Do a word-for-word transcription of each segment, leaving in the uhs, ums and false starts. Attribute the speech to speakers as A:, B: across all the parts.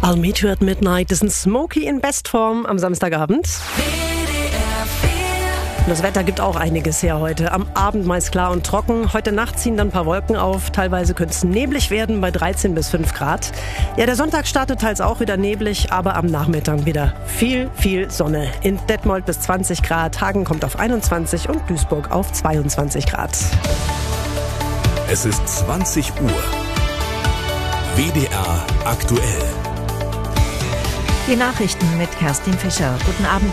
A: I'll Meet You at Midnight. Das ist ein Smokey in Bestform am Samstagabend. Und das Wetter gibt auch einiges her heute. Am Abend meist klar und trocken. Heute Nacht ziehen dann ein paar Wolken auf. Teilweise könnte es neblig werden bei dreizehn bis fünf Grad. Ja, der Sonntag startet teils auch wieder neblig, aber am Nachmittag wieder viel, viel Sonne. In Detmold bis zwanzig Grad, Hagen kommt auf einundzwanzig und Duisburg auf zweiundzwanzig Grad.
B: Es ist zwanzig Uhr. W D R aktuell.
C: Die Nachrichten mit Kerstin Fischer. Guten Abend.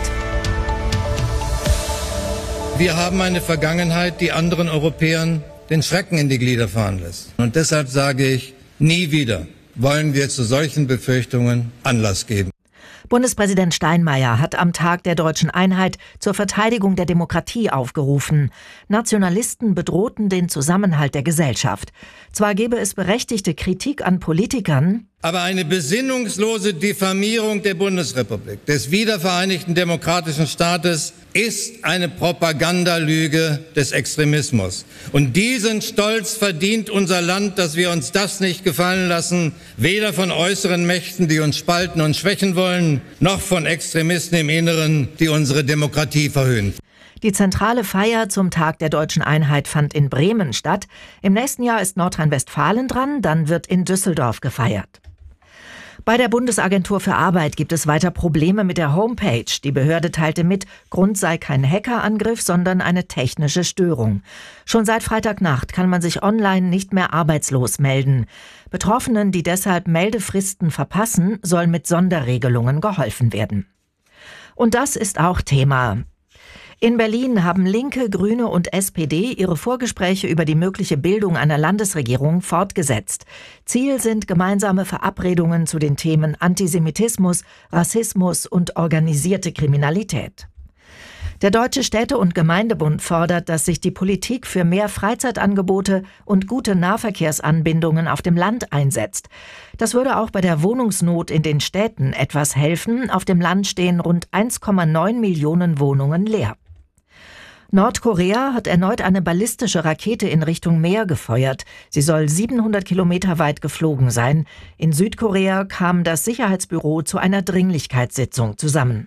D: Wir haben eine Vergangenheit, die anderen Europäern den Schrecken in die Glieder fahren lässt. Und deshalb sage ich, nie wieder wollen wir zu solchen Befürchtungen Anlass geben.
C: Bundespräsident Steinmeier hat am Tag der deutschen Einheit zur Verteidigung der Demokratie aufgerufen. Nationalisten bedrohten den Zusammenhalt der Gesellschaft. Zwar gäbe es berechtigte Kritik an Politikern,
D: aber eine besinnungslose Diffamierung der Bundesrepublik, des wiedervereinigten demokratischen Staates, ist eine Propagandalüge des Extremismus. Und diesen Stolz verdient unser Land, dass wir uns das nicht gefallen lassen, weder von äußeren Mächten, die uns spalten und schwächen wollen, noch von Extremisten im Inneren, die unsere Demokratie verhöhnen.
C: Die zentrale Feier zum Tag der deutschen Einheit fand in Bremen statt. Im nächsten Jahr ist Nordrhein-Westfalen dran, dann wird in Düsseldorf gefeiert. Bei der Bundesagentur für Arbeit gibt es weiter Probleme mit der Homepage. Die Behörde teilte mit, Grund sei kein Hackerangriff, sondern eine technische Störung. Schon seit Freitagnacht kann man sich online nicht mehr arbeitslos melden. Betroffenen, die deshalb Meldefristen verpassen, soll mit Sonderregelungen geholfen werden. Und das ist auch Thema. In Berlin haben Linke, Grüne und S P D ihre Vorgespräche über die mögliche Bildung einer Landesregierung fortgesetzt. Ziel sind gemeinsame Verabredungen zu den Themen Antisemitismus, Rassismus und organisierte Kriminalität. Der Deutsche Städte- und Gemeindebund fordert, dass sich die Politik für mehr Freizeitangebote und gute Nahverkehrsanbindungen auf dem Land einsetzt. Das würde auch bei der Wohnungsnot in den Städten etwas helfen. Auf dem Land stehen rund eins Komma neun Millionen Wohnungen leer. Nordkorea hat erneut eine ballistische Rakete in Richtung Meer gefeuert. Sie soll siebenhundert Kilometer weit geflogen sein. In Südkorea kam das Sicherheitsbüro zu einer Dringlichkeitssitzung zusammen.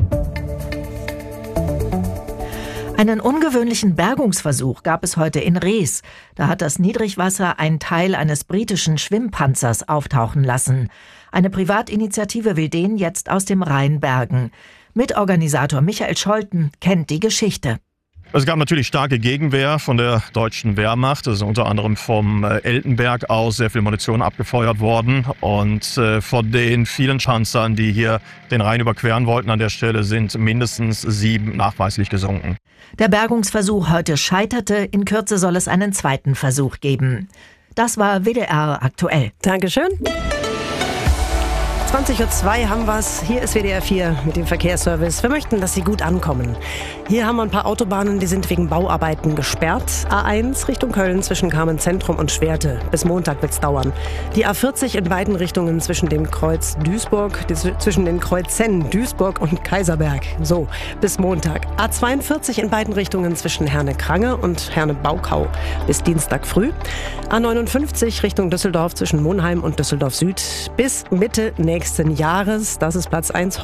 C: Einen ungewöhnlichen Bergungsversuch gab es heute in Rees. Da hat das Niedrigwasser einen Teil eines britischen Schwimmpanzers auftauchen lassen. Eine Privatinitiative will den jetzt aus dem Rhein bergen. Mitorganisator Michael Scholten kennt die Geschichte.
E: Es gab natürlich starke Gegenwehr von der deutschen Wehrmacht. Es ist unter anderem vom Eltenberg aus sehr viel Munition abgefeuert worden. Und äh, von den vielen Schanzern, die hier den Rhein überqueren wollten an der Stelle, sind mindestens sieben nachweislich gesunken.
C: Der Bergungsversuch heute scheiterte. In Kürze soll es einen zweiten Versuch geben. Das war W D R aktuell.
A: Dankeschön. zwanzig Uhr zwei haben wir's. Hier ist W D R vier mit dem Verkehrsservice. Wir möchten, dass Sie gut ankommen. Hier haben wir ein paar Autobahnen, die sind wegen Bauarbeiten gesperrt. A eins Richtung Köln zwischen Kamenz-Zentrum und Schwerte. Bis Montag wird's dauern. Die A vierzig in beiden Richtungen zwischen dem Kreuz Duisburg, zwischen den Kreuzen Duisburg und Kaiserberg. So, bis Montag. A zweiundvierzig in beiden Richtungen zwischen Herne-Krange und Herne-Baukau. Bis Dienstag früh. A neunundfünfzig Richtung Düsseldorf zwischen Monheim und Düsseldorf Süd. Bis Mitte nächsten Jahres. Das ist Platz eins.